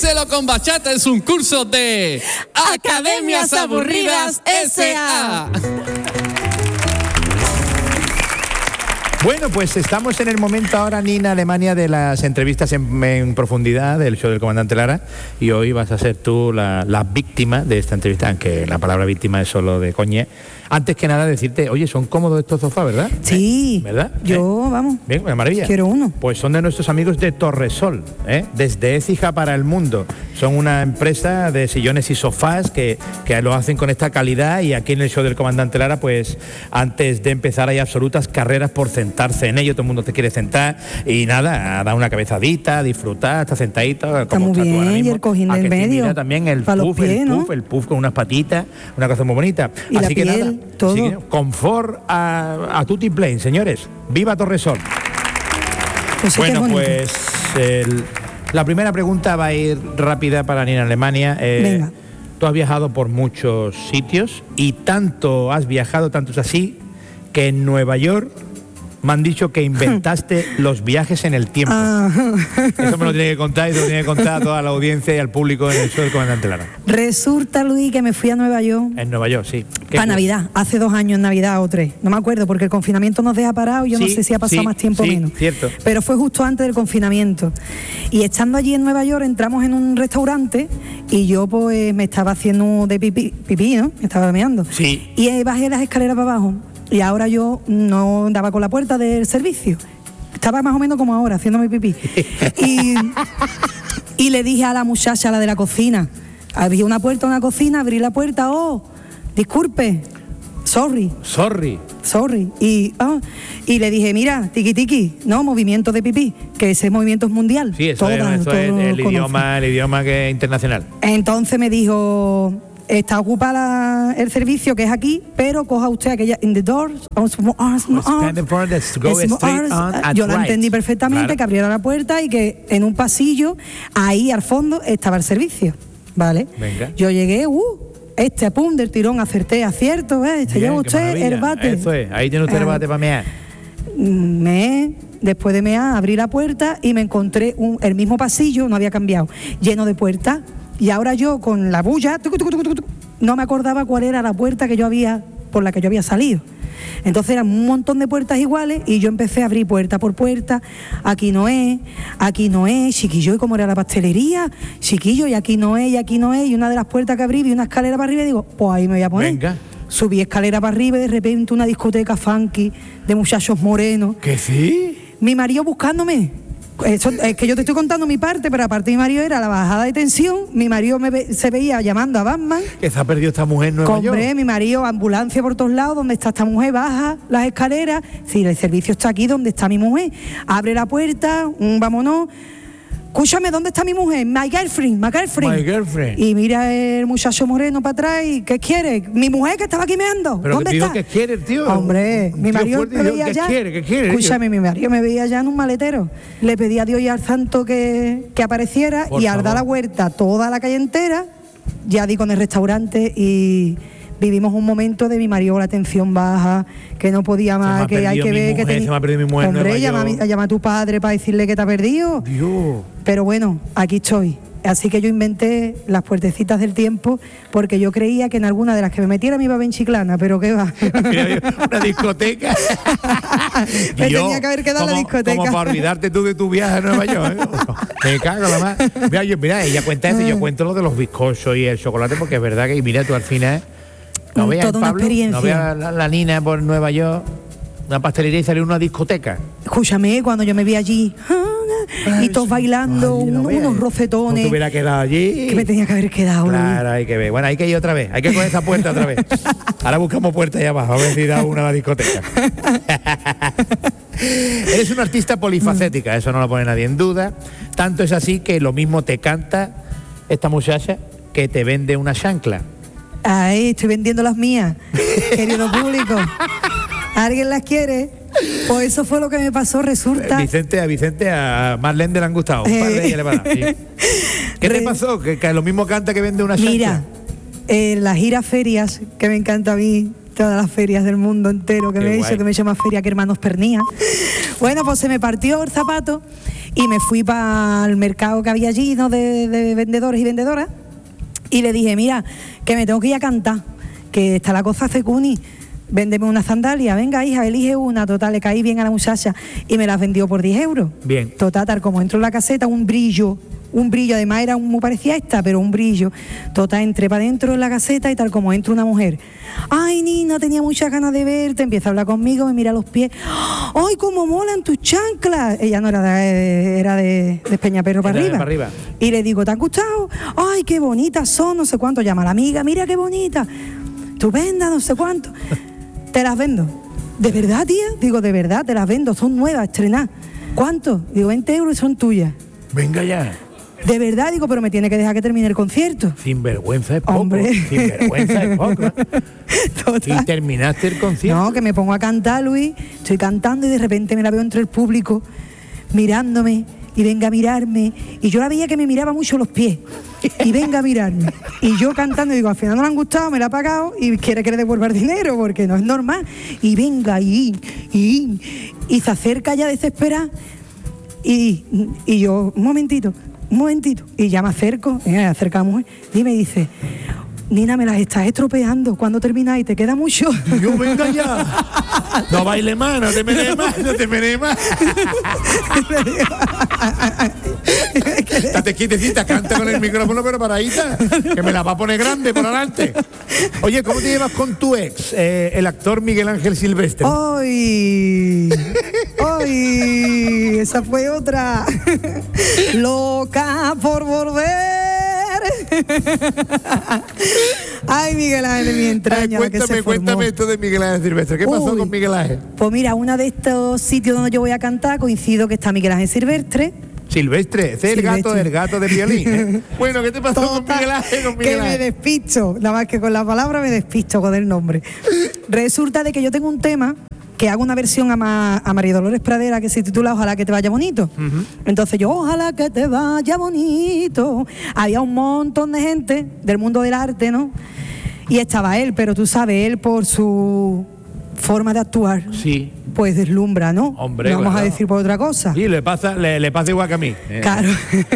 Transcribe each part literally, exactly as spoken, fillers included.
Díselo con bachata es un curso de Academias Aburridas S A Bueno, pues estamos en el momento ahora, Nina Alemania, de las entrevistas en, en profundidad del show del Comandante Lara, y hoy vas a ser tú la, la víctima de esta entrevista, aunque la palabra víctima es solo de coñe. Antes que nada decirte, oye, son cómodos estos sofás, ¿verdad? Sí. ¿Verdad? Yo, ¿Eh? vamos. Bien, una maravilla. Quiero uno. Pues son de nuestros amigos de Torresol, ¿eh? Desde Écija para el mundo. Son una empresa de sillones y sofás que, que lo hacen con esta calidad, y aquí en el show del Comandante Lara, pues antes de empezar hay absolutas carreras por sentarse en ello. Todo el mundo te quiere sentar y nada, a dar una cabezadita, a disfrutar, está sentadito. Está muy bien, y el cojín del medio. Mira también el para puff, los pies, el puff, ¿no? el puff con unas patitas, una cosa muy bonita. Y Así la que piel, nada, todo. así que, confort a, a tutti plain, señores. ¡Viva Torresol! Pues sí, Bueno, que es bonito. pues el, la primera pregunta va a ir rápida para Nina Alemania. Eh, Venga. Tú has viajado por muchos sitios, y tanto has viajado, tanto es así, que en Nueva York me han dicho que inventaste los viajes en el tiempo. Ah. Eso me lo tiene que contar, y te lo tiene que contar a toda la audiencia y al público en el show del Comandante Lara. Resulta, Luis, que me fui a Nueva York En Nueva York, sí. ¿Qué para fue? Navidad, hace dos años en Navidad o tres, no me acuerdo, porque el confinamiento nos deja parados, yo no Sí, sé si ha pasado sí, más tiempo sí, o menos. cierto. Pero fue justo antes del confinamiento. Y estando allí en Nueva York, entramos en un restaurante y yo pues me estaba haciendo de pipí, pipí, ¿no? Me estaba meando. Sí. Y eh, bajé las escaleras para abajo, y ahora yo no daba con la puerta del servicio. Estaba más o menos como ahora, haciendo mi pipí. Y, y le dije a la muchacha, a la de la cocina, había una puerta en la cocina, abrí la puerta, oh, disculpe, sorry, Sorry. sorry. Y, ah, y le dije, mira, tiki tiki, no, movimiento de pipí, que ese movimiento es mundial. Sí, eso, Todas- es, eso todos es lo el conocen. idioma, el idioma que es internacional. Entonces me dijo, está ocupada el servicio, que es aquí, pero coja usted aquella in the doors. Expand for this, go straight on at Yo la right. entendí perfectamente, Claro. que abriera la puerta y que en un pasillo, ahí al fondo, estaba el servicio. ¿Vale? Venga. Yo llegué, uh, este pum del tirón, acerté, acierto, ¿eh? Se Bien, lleva qué usted maravilla. el bate. Eso es, ahí tiene usted el Ah. bate para mear. Me, después de mear, abrí la puerta y me encontré un, el mismo pasillo, no había cambiado, lleno de puertas. Y ahora yo, con la bulla, tucu, tucu, tucu, tucu, no me acordaba cuál era la puerta que yo había, por la que yo había salido. Entonces eran un montón de puertas iguales, y yo empecé a abrir puerta por puerta. Aquí no es, aquí no es, chiquillo, ¿y cómo era la pastelería? Chiquillo, y aquí no es, y aquí no es. Y una de las puertas que abrí, vi una escalera para arriba y digo, pues ahí me voy a poner. Venga. Subí escalera para arriba y de repente una discoteca funky de muchachos morenos. ¿Que sí? Mi marido buscándome. Eso, es que yo te estoy contando mi parte, pero aparte de mi marido era la bajada de tensión. Mi marido me ve, se veía llamando a Batman. Que se ha perdido esta mujer en Nueva Hombre, York. mi marido, ambulancia por todos lados. ¿Dónde está esta mujer? Baja las escaleras. Sí, el servicio está aquí, donde está mi mujer. Abre la puerta, un vámonos. Escúchame, ¿dónde está mi mujer? My girlfriend, my girlfriend. My girlfriend. Y mira el muchacho moreno para atrás y ¿qué quiere? Mi mujer que estaba aquí meando. Pero ¿Dónde que dijo está? que quiere el tío. Hombre, Un mi tío marido fuerte me dijo, veía ¿qué ya. quiere? ¿Qué quiere? Escúchame, mi marido me veía ya en un maletero. Le pedí a Dios y al santo que, que apareciera, Por y al favor. dar la vuelta toda la calle entera, ya di con el restaurante y vivimos un momento de mi marido con la tensión baja, que no podía me ha más, que hay perdido que mi ver que mujer, teni- se me ha perdido mi mujer en Hombre, Nueva llama, a mi- York. llama a tu padre para decirle que te ha perdido. Dios. Pero bueno, aquí estoy. Así que yo inventé las puertecitas del tiempo, porque yo creía que en alguna de las que me metiera me iba a ver en Chiclana, pero qué va. Una discoteca. Me Dios, tenía que haber quedado en la como- discoteca. Como para olvidarte tú de tu viaje a Nueva York. ¿eh? Me cago la más. Mira, yo, mira, ella cuenta eso, yo cuento lo de los bizcochos y el chocolate, porque es verdad que, mira, tú al final no Mm, veas toda una Pablo, experiencia. no veas la, la Nina por Nueva York, una pastelería, y salió una discoteca. Escúchame, cuando yo me vi allí, y todos bailando, Ay, no un- veas. unos rocetones, No te hubiera quedado allí. que me tenía que haber quedado. Luis. Claro, hay que ver. Bueno, hay que ir otra vez. Hay que coger esa puerta otra vez. Ahora buscamos puerta allá abajo, a ver si da una a la discoteca. Eres una artista polifacética, eso no lo pone nadie en duda. Tanto es así que lo mismo te canta esta muchacha que te vende una chancla. Ay, estoy vendiendo las mías, querido público. ¿Alguien las quiere? Pues eso fue lo que me pasó, resulta. Vicente, a Vicente, a Marlene le han gustado. Un par de ellas le van a dar, sí. ¿Qué te Re- pasó? Que, que lo mismo canta que vende una chancla. Mira, en las giras ferias, que me encanta a mí, todas las ferias del mundo entero que Qué me he guay. hecho, que me he hecho más feria que Hermanos Pernía. Bueno, pues se me partió el zapato y me fui para el mercado que había allí, ¿no? de, de vendedores y vendedoras, y le dije, mira, que me tengo que ir a cantar, que está la cosa fecuni, véndeme una sandalia, venga hija, elige una. Total, le caí bien a la muchacha y me las vendió por diez euros. Bien. Total, tal como entro en la caseta, un brillo, un brillo, además era muy parecía esta, pero un brillo. Total, entré para dentro de la caseta y tal como entra una mujer. Ay, Nina, tenía muchas ganas de verte, empieza a hablar conmigo, me mira los pies. Ay, cómo molan tus chanclas. Ella no era de, era de, de Peñaperro para arriba. para arriba. Y le digo, ¿te han gustado? Ay, qué bonitas son, no sé cuánto. Llama a la amiga, mira qué bonita, estupenda, no sé cuánto. Te las vendo. ¿De verdad, tía? Digo, de verdad, te las vendo, son nuevas, estrenadas. ¿Cuánto? Digo, veinte euros y son tuyas. Venga ya. De verdad, digo, pero me tiene que dejar que termine el concierto. Sin vergüenza es poco. Hombre. Sin vergüenza es poco. Total. Y terminaste el concierto. No, que me pongo a cantar, Luis. Estoy cantando y de repente me la veo entre el público, mirándome, y venga a mirarme. Y yo la veía que me miraba mucho los pies. Y venga a mirarme. Y yo cantando, digo, al final no le han gustado, me la ha pagado y quiere que le devuelva el dinero, porque no es normal. Y venga, y, y, y se acerca ya desesperada. Y, y yo, un momentito, un momentito. Y ya me acerco, y me acerca la mujer, y me dice, Nina, me las estás estropeando. ¿Cuándo termináis? ¿Te queda mucho? Y yo, venga ya. No baile más, no te menes más, no te menes más. Estate quietecita, canta con el micrófono, pero paradita, que me la va a poner grande por adelante. Oye, ¿cómo te llevas con tu ex, eh, el actor Miguel Ángel Silvestre? ¡Ay! ¡Ay! Esa fue otra. Loca por volver. Ay, Miguel Ángel, mi entraña. Ay, cuéntame, que se cuéntame esto de Miguel Ángel Silvestre. ¿Qué pasó Uy, con Miguel Ángel? Pues mira, uno de estos sitios donde yo voy a cantar, coincido que está Miguel Ángel Silvestre. Silvestre, ese es el gato, Silvestre. el gato de violín. ¿eh? Bueno, ¿qué te pasó con Total, Miguel Ángel? Con Miguel que me Ángel? despisto, nada más que con la palabra me despisto con el nombre. Resulta de que yo tengo un tema que hago una versión a, Ma, a María Dolores Pradera que se titula Ojalá que te vaya bonito. Uh-huh. Entonces yo, ojalá que te vaya bonito. Había un montón de gente del mundo del arte, ¿no? Y estaba él, pero tú sabes, él por su forma de actuar, sí, pues deslumbra, ¿no? Hombre, no vamos claro. a decir por otra cosa. Sí, le pasa, le, le pasa igual que a mí. Eh. Claro.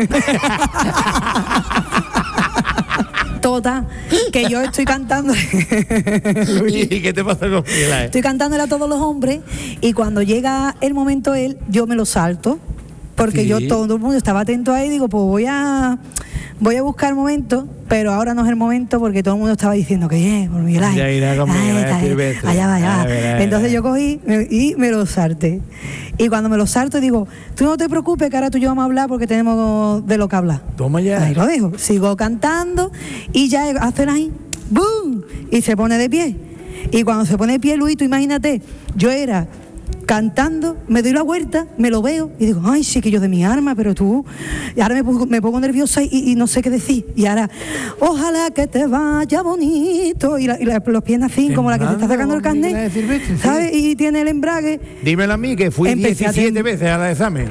Tota, que yo estoy cantando. ¿Y qué te pasa con Miguel Ángel? Estoy cantándole a todos los hombres y cuando llega el momento él, yo me lo salto. Porque sí. yo, todo el mundo estaba atento ahí y digo, pues voy a voy a buscar el momento, pero ahora no es el momento porque todo el mundo estaba diciendo que bien, por Miguel Ángel. Ya irá con Miguel Ángel Silvestre. Allá va, allá A ver, a ver, Entonces a ver. yo cogí y me lo salté. Y cuando me lo salto digo, tú no te preocupes que ahora tú y yo vamos a hablar porque tenemos de lo que hablar. Toma ya. Ahí lo dejo. Sigo cantando y ya hacen ahí, ¡boom! Y se pone de pie. Y cuando se pone de pie, Luis, tú imagínate, yo era cantando, me doy la vuelta, me lo veo y digo, ay, sí que yo de mi arma, pero tú... Y ahora me pongo, me pongo nerviosa y, y no sé qué decir. Y ahora, ojalá que te vaya bonito. Y, la, y la, los pies así, como la que te está sacando el carnet, ¿sabes? Y tiene el embrague. Dímelo a mí, que fui Empecé diecisiete ten... veces al examen.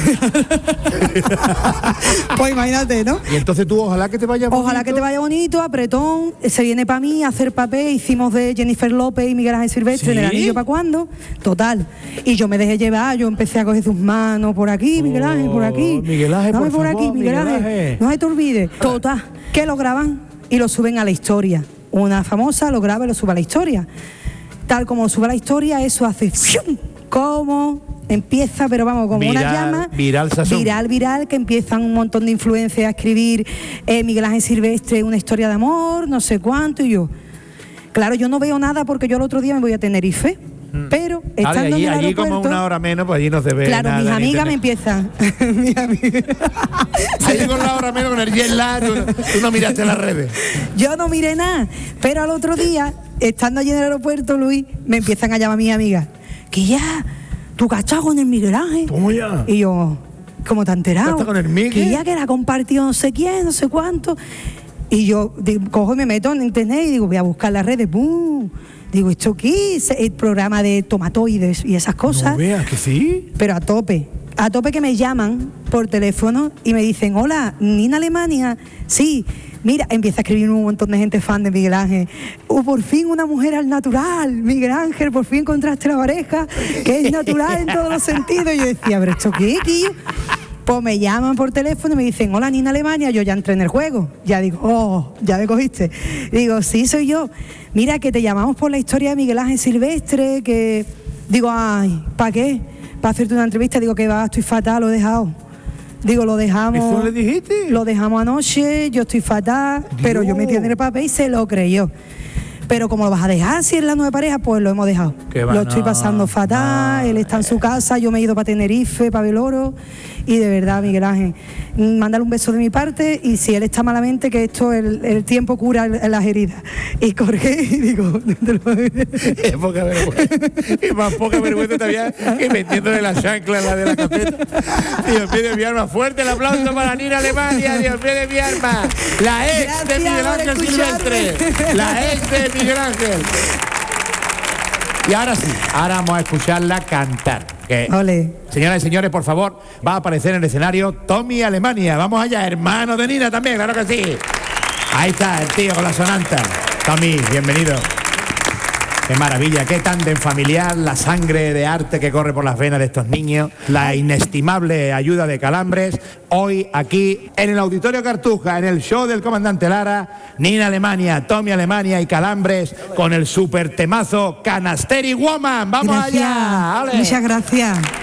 Pues imagínate, ¿no? Y entonces tú, ojalá que te vaya bonito. Ojalá que te vaya bonito, apretón, se viene para mí a hacer papel, hicimos de Jennifer López y Miguel Ángel Silvestre, ¿Sí? ¿En el anillo para cuándo? Total. Y yo me dejé llevar, yo empecé a coger sus manos, por aquí, Miguel Ángel, por aquí. Oh, Miguel Ángel, Dame por por favor, aquí, Miguel Miguel Ángel. Ángel. No se te olvide. Total. Que lo graban y lo suben a la historia. Una famosa lo graba y lo sube a la historia. Tal como sube a la historia, eso hace ¡fium! Como empieza, pero vamos, como viral, una llama. Viral, sazón. Viral, viral, que empiezan un montón de influencias a escribir eh, Miguel Ángel Silvestre, una historia de amor, no sé cuánto, y yo. Claro, yo no veo nada porque yo el otro día me voy a Tenerife. Pero estando Vale, allí, en el allí aeropuerto, como una hora menos, pues allí no se ve claro, nada. mis ni amigas tener- me empiezan. mis amigas. Allí con la hora menos, con el jet lag, tú, tú no miraste las redes. Yo no miré nada, pero al otro día, estando allí en el aeropuerto, Luis, me empiezan a llamar mis amigas. Que ya, tu cachado con el Miguel Ángel. ¿Cómo ya? Y yo, ¿cómo te has enterado? ¿Estás con el Miguel? Que ya que la compartió no sé quién, no sé cuánto. Y yo digo, cojo y me meto en internet y digo, voy a buscar las redes. ¡Bum! Digo, ¿esto qué es? El programa de tomatoides y esas cosas. No veas que sí. Pero a tope. A tope que me llaman por teléfono y me dicen, hola, Nina Alemania. Sí, mira, empieza a escribir un montón de gente fan de Miguel Ángel. Oh, por fin una mujer al natural. Miguel Ángel, por fin encontraste la pareja que es natural en todos los sentidos. Y yo decía, ¿pero esto qué, tío? Pues me llaman por teléfono y me dicen, hola Nina Alemania, yo ya entré en el juego. Ya digo, oh, ya me cogiste. Digo, sí, soy yo. Mira, que te llamamos por la historia de Miguel Ángel Silvestre, que... Digo, ay, ¿para qué? Para hacerte una entrevista. Digo, que va, estoy fatal, lo he dejado. Digo, lo dejamos... ¿Eso le dijiste? Lo dejamos anoche, yo estoy fatal, Dios. Pero yo metí en el papel y se lo creyó. Pero como lo vas a dejar si es la nueva pareja, pues lo hemos dejado. Lo estoy pasando fatal, no, él está en su casa, yo me he ido para Tenerife, para Beloro, y de verdad, Miguel Ángel, mándale un beso de mi parte, y si él está malamente, que esto, el, el tiempo cura las heridas. Y colgué y digo... Es poca vergüenza. Y más poca vergüenza todavía que metiéndole la chancla en la de la cafeta. Dios mío de mi arma, fuerte el aplauso para Nina Alemania, Dios mío de mi arma, la ex Gracias de Miguel Ángel Silvestre, la ex de Miguel Ángel. Y ahora sí, ahora vamos a escucharla cantar. Que, señoras y señores, por favor, va a aparecer en el escenario Tommy Alemania. Vamos allá, hermano de Nina también, claro que sí. Ahí está el tío con la sonanta. Tommy, bienvenido. Qué maravilla, qué tándem familiar, la sangre de arte que corre por las venas de estos niños, la inestimable ayuda de Calambres. Hoy aquí en el Auditorio Cartuja, en el show del comandante Lara, Nina Alemania, Tommy Alemania y Calambres con el super temazo Canasteri Woman. ¡Vamos gracias. allá! ¡Ale! Muchas gracias.